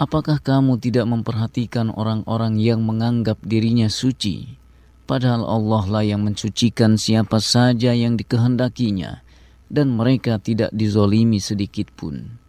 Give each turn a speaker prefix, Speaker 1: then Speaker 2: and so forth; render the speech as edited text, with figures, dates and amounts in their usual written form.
Speaker 1: Apakah kamu tidak memperhatikan orang-orang yang menganggap dirinya suci, padahal Allah lah yang mensucikan siapa saja yang dikehendakinya, dan mereka tidak dizolimi sedikit pun.